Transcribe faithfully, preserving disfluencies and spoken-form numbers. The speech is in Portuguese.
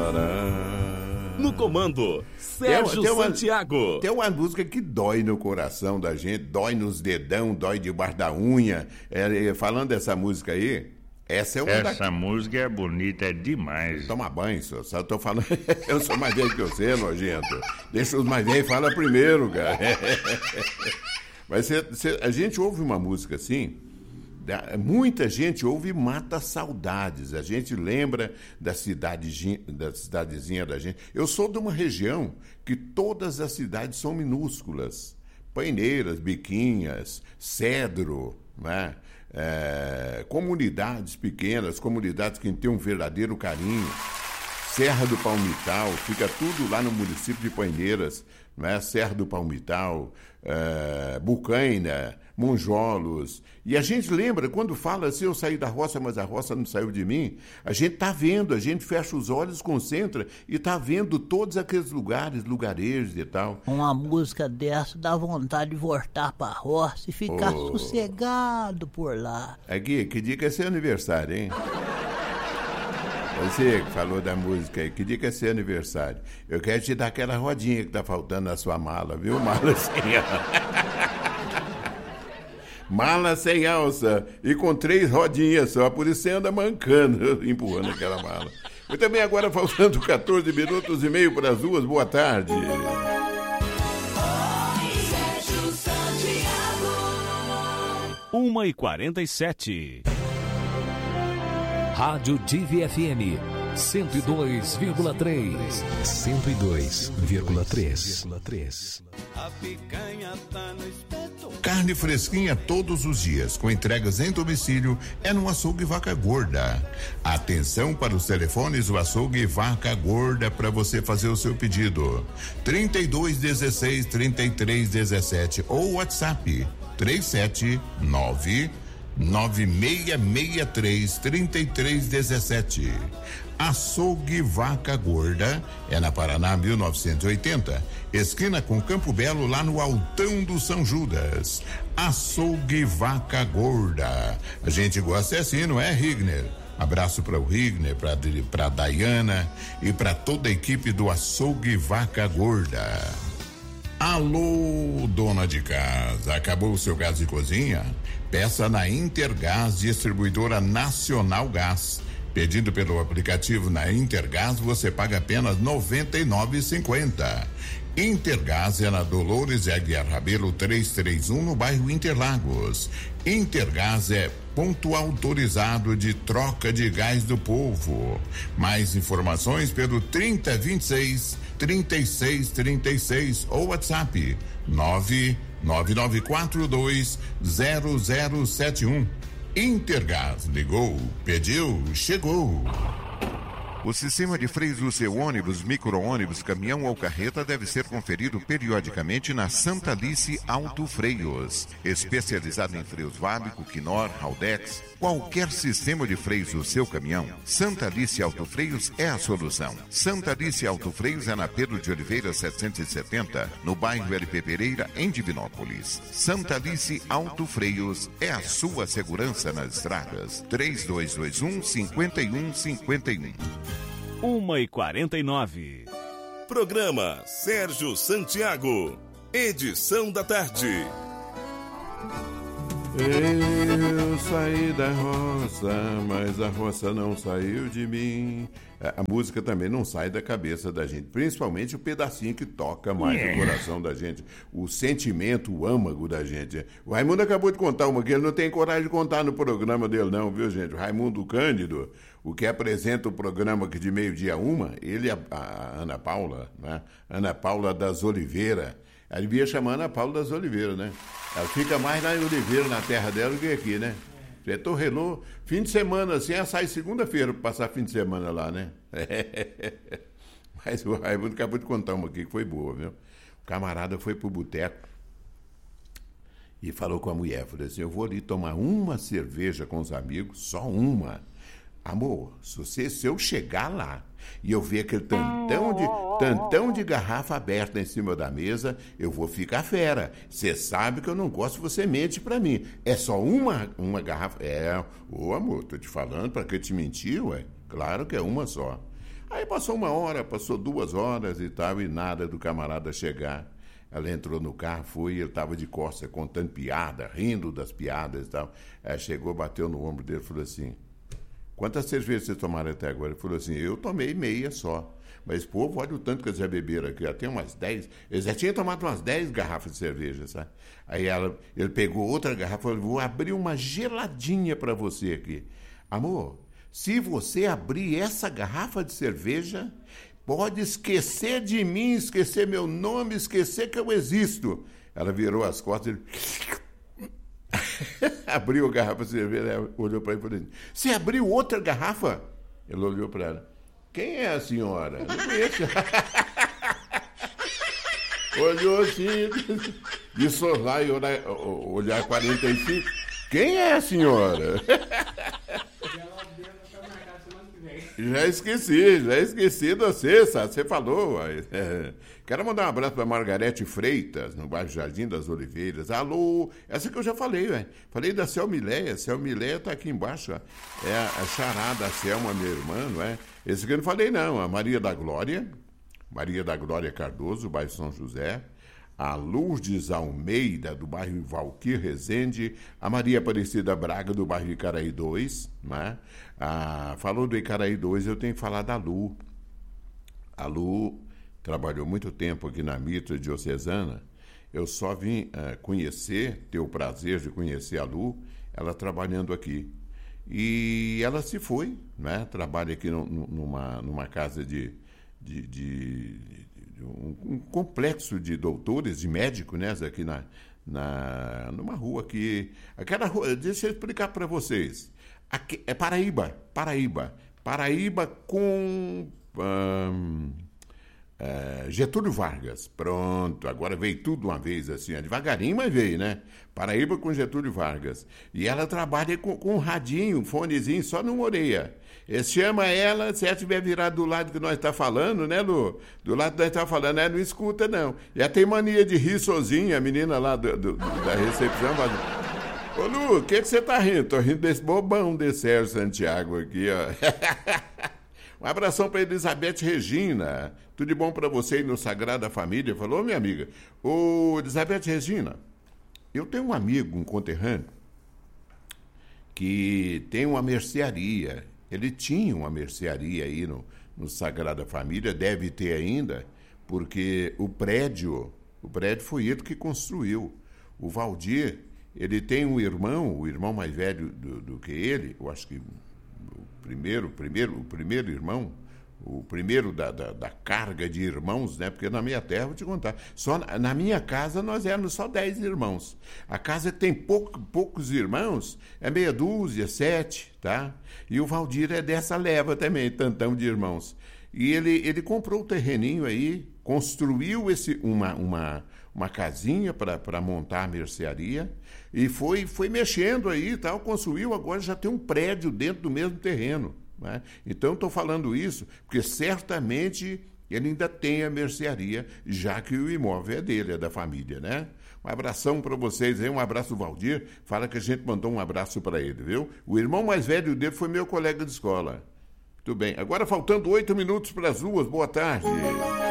No comando, Sérgio tem uma, Santiago. Tem uma música que dói no coração da gente, dói nos dedão, dói debaixo da unha. É, falando dessa música aí, essa é uma Essa da... música é bonita, é demais. Toma banho, senhor. Só tô falando. Eu sou mais velho que você, nojento. Deixa os mais velhos falar primeiro, cara. Mas cê, cê, a gente ouve uma música assim. Muita gente ouve e mata saudades. A gente lembra da cidadezinha, da cidadezinha da gente. Eu sou de uma região que todas as cidades são minúsculas. Paineiras, Biquinhas, Cedro, né? É, comunidades pequenas, comunidades que têm um verdadeiro carinho. Serra do Palmital, fica tudo lá no município de Paineiras, né? Serra do Palmital, é, Bucaina, Monjolos. E a gente lembra, quando fala assim, eu saí da roça, mas a roça não saiu de mim, a gente está vendo, a gente fecha os olhos, concentra e está vendo todos aqueles lugares, lugarejos e tal. Uma música dessa dá vontade de voltar para a roça e ficar oh. sossegado por lá. Aqui, que dia que é seu aniversário, hein? Você que falou da música aí, que dia que é seu aniversário? Eu quero te dar aquela rodinha que tá faltando na sua mala, viu? Mala sem alça. Mala sem alça e com três rodinhas só, por isso você anda mancando, empurrando aquela mala. E também agora faltando catorze minutos e meio para as duas, boa tarde. uma e quarenta e sete. Rádio Divi F M cento e dois vírgula três. cento e dois vírgula três. Carne fresquinha todos os dias, com entregas em domicílio, é no Açougue Vaca Gorda. Atenção para os telefones do Açougue Vaca Gorda para você fazer o seu pedido. trinta e dois, dezesseis, trinta e três, dezessete ou WhatsApp três sete nove nove seis seis três, três três um sete. Açougue Vaca Gorda é na Paraná mil novecentos e oitenta, esquina com Campo Belo, lá no Altão do São Judas. Açougue Vaca Gorda. A gente gosta é assim, não é, Rigner? Abraço para o Rigner, para a Dayana e para toda a equipe do Açougue Vaca Gorda. Alô, dona de casa, acabou o seu gás de cozinha? Peça na Intergás, distribuidora Nacional Gás. Pedindo pelo aplicativo na Intergás, você paga apenas noventa e nove reais e cinquenta centavos. Intergás é na Dolores Aguiar Rabelo trezentos e trinta e um, no bairro Interlagos. Intergás é ponto autorizado de troca de gás do povo. Mais informações pelo trinta, vinte e seis, trinta e seis, trinta e seis ou WhatsApp nove nove nove quatro dois zero zero sete um. Intergás, ligou, pediu, chegou. O sistema de freios do seu ônibus, micro-ônibus, caminhão ou carreta deve ser conferido periodicamente na Santa Alice Auto Freios. Especializado em freios Vábico, Quinor, Haldex, qualquer sistema de freios do seu caminhão, Santa Alice Auto Freios é a solução. Santa Alice Auto Freios é na Pedro de Oliveira setecentos e setenta, no bairro L P Pereira, em Divinópolis. Santa Alice Auto Freios é a sua segurança nas estradas. três dois dois um, cinco um cinco um. uma e quarenta e nove. Programa Sérgio Santiago. Edição da tarde. Eu saí da roça, mas a roça não saiu de mim. A música também não sai da cabeça da gente, principalmente o pedacinho que toca mais no coração da gente, o sentimento, o âmago da gente. O Raimundo acabou de contar uma que ele não tem coragem de contar no programa dele não, viu, gente? O Raimundo Cândido, o que apresenta o programa aqui de meio-dia a uma, ele e a, a Ana Paula, né? Ana Paula das Oliveira. Ela devia chamar Ana Paula das Oliveira, né? Ela fica mais lá em Oliveira, na terra dela, do que aqui, né? Você torrelou, fim de semana assim, ela sai segunda-feira para passar fim de semana lá, né? Mas o Raimundo acabou de contar uma aqui que foi boa, viu? O camarada foi pro boteco e falou com a mulher, falou assim, eu vou ali tomar uma cerveja com os amigos, só uma. Amor, se, você, se eu chegar lá e eu ver aquele tantão de, tantão de garrafa aberta em cima da mesa, eu vou ficar fera. Você sabe que eu não gosto, você mente pra mim. É só uma, uma garrafa? É, ô amor, tô te falando, pra que te mentir, ué? Claro que é uma só. Aí passou uma hora, passou duas horas e tal, e nada do camarada chegar. Ela entrou no carro, foi, ele estava de costas contando piada, rindo das piadas e tal. Aí chegou, bateu no ombro dele e falou assim, quantas cervejas vocês tomaram até agora? Ele falou assim, eu tomei meia só. Mas, povo, olha o tanto que eles já beberam aqui, já tem umas dez, eles já tinham tomado umas dez garrafas de cerveja, sabe? Aí ela, ele pegou outra garrafa e falou, vou abrir uma geladinha para você aqui. Amor, se você abrir essa garrafa de cerveja, pode esquecer de mim, esquecer meu nome, esquecer que eu existo. Ela virou as costas e abriu a garrafa de cerveja, ela olhou para ele e falou assim, você abriu outra garrafa? Ele olhou para ela. Quem é a senhora? Não conheço. Olhou assim, de sorlar e olhar, olhar quarenta e cinco. Quem é a senhora? Já esqueci, já esqueci de você, sabe? Você falou. É. Quero mandar um abraço para Margarete Freitas, no bairro Jardim das Oliveiras. Alô, essa que eu já falei, velho. Falei da Selmileia, Selmileia tá aqui embaixo, ó. É a charada, a Selma, minha irmã, não é? Esse que eu não falei, não. A Maria da Glória, Maria da Glória Cardoso, bairro São José. A Lourdes Almeida, do bairro Valquir Rezende, a Maria Aparecida Braga, do bairro Icaraí dois, né? Ah, falou do Icaraí dois, eu tenho que falar da Lu. A Lu trabalhou muito tempo aqui na Mitra Diocesana. Eu só vim uh, conhecer, ter o prazer de conhecer a Lu, ela trabalhando aqui. E ela se foi, né? Trabalha aqui no, numa, numa casa de... de, de, de Um, um complexo de doutores, de médicos, né, aqui na, na, numa rua aqui. Aquela rua, deixa eu explicar para vocês. Aqui, é Paraíba, Paraíba. Paraíba com hum, é, Getúlio Vargas. Pronto, agora veio tudo uma vez, assim, devagarinho, mas veio, né? Paraíba com Getúlio Vargas. E ela trabalha com, com um radinho, um fonezinho, só numa orelha. Chama ela, se ela estiver virada do lado que nós está falando, né, Lu? Do lado que nós está falando, ela não escuta, não. E ela tem mania de rir sozinha, a menina lá do, do, da recepção. Mas... Ô, Lu, o que, que você está rindo? Estou rindo desse bobão de Sérgio Santiago aqui, ó. Um abração para Elizabeth Regina. Tudo de bom para você aí no Sagrada Família. Falou, minha amiga? Ô, Elizabeth Regina, eu tenho um amigo, um conterrâneo, que tem uma mercearia. Ele tinha uma mercearia aí no, no Sagrada Família, deve ter ainda, porque o prédio, o prédio foi ele que construiu. O Valdir, ele tem um irmão, o irmão mais velho do, do que ele, eu acho que o primeiro, primeiro, o primeiro irmão, o primeiro da, da, da carga de irmãos, né? Porque na minha terra, vou te contar, só na, na minha casa nós éramos só dez irmãos. A casa que tem pouco, poucos irmãos é meia dúzia, sete, tá? E o Valdir é dessa leva também, tantão de irmãos. E ele, ele comprou o terreninho aí, construiu esse, uma, uma, uma casinha para montar a mercearia e foi, foi mexendo aí e tal, construiu, agora já tem um prédio dentro do mesmo terreno. Né? Então, estou falando isso porque certamente ele ainda tem a mercearia, já que o imóvel é dele, é da família, né? Um abração para vocês aí, um abraço do Valdir. Fala que a gente mandou um abraço para ele, viu? O irmão mais velho dele foi meu colega de escola. Muito bem. Agora, faltando oito minutos para as duas, boa tarde.